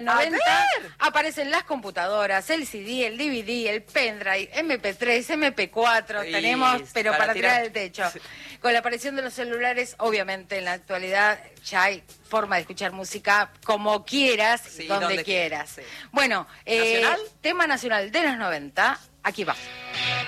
90 aparecen las computadoras, el CD, el DVD, el pendrive, MP3, MP4, tenemos, pero para tirar el techo. Sí. Con la aparición de los celulares, obviamente en la actualidad ya hay forma de escuchar música como quieras, sí, donde quieras. Sí. Bueno, tema nacional de los 90, aquí va.